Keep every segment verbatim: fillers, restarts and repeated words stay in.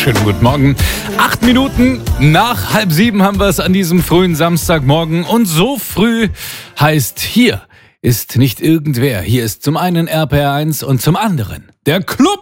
Schönen guten Morgen. Acht Minuten nach halb sieben haben wir es an diesem frühen Samstagmorgen. Und so früh heißt, hier ist nicht irgendwer. Hier ist zum einen R P R eins und zum anderen der Club.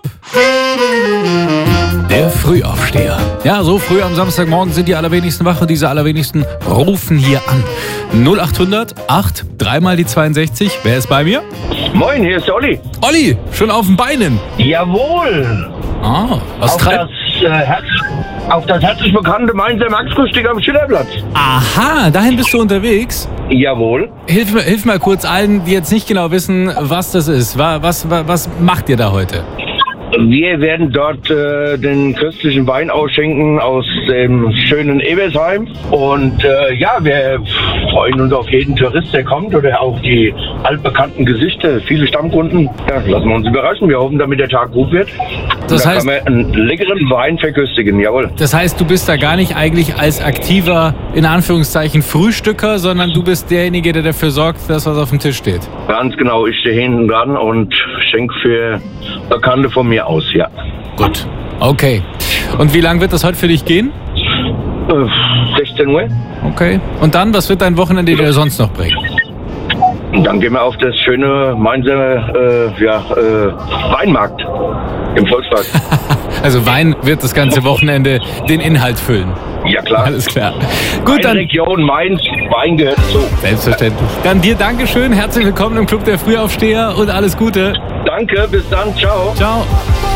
Der Frühaufsteher. Ja, so früh am Samstagmorgen sind die allerwenigsten wach und diese allerwenigsten rufen hier an. null acht hundert acht, dreimal die zweiundsechzig. Wer ist bei mir? Moin, hier ist der Olli. Olli, schon auf den Beinen. Jawohl. Ah, was auf, treibt... das, äh, Herz, auf das herzlich bekannte Mainzer Maxfrühstück am Schillerplatz. Aha, dahin bist du unterwegs. Jawohl. Hilf mir, hilf mal kurz allen, die jetzt nicht genau wissen, was das ist. Was, was, was macht ihr da heute? Wir werden dort äh, den köstlichen Wein ausschenken aus dem schönen Ebersheim. Und äh, ja, wir freuen uns auf jeden Tourist, der kommt, oder auch die altbekannten Gesichter, viele Stammkunden. Ja, lassen wir uns überraschen. Wir hoffen, damit der Tag gut wird. Das da heißt, kann man einen leckeren Wein verköstigen, jawohl. Das heißt, du bist da gar nicht eigentlich als aktiver, in Anführungszeichen, Frühstücker, sondern du bist derjenige, der dafür sorgt, dass was auf dem Tisch steht. Ganz genau, ich stehe hinten dran und schenke für Bekannte von mir aus, ja. Gut, okay. Und wie lange wird das heute für dich gehen? Äh, sechzehn Uhr. Okay. Und dann, was wird dein Wochenende dir sonst noch bringen? Dann gehen wir auf das schöne Mainzer äh, ja, äh, Weinmarkt im Volkspark. Also Wein wird das ganze Wochenende den Inhalt füllen. Ja, klar. Alles klar. Gut, Meine dann... Region Mainz, Wein gehört zu. Selbstverständlich. Dann dir Dankeschön, herzlich willkommen im Club der Frühaufsteher und alles Gute. Danke, bis dann, ciao. Ciao.